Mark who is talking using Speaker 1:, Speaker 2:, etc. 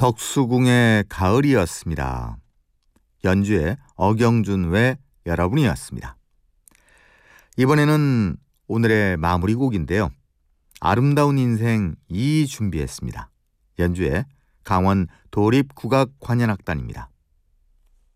Speaker 1: 덕수궁의 가을이었습니다. 연주의 어경준 외 여러분이었습니다. 이번에는 오늘의 마무리곡인데요. 아름다운 인생 2 준비했습니다. 연주의 강원 도립국악관현악단입니다.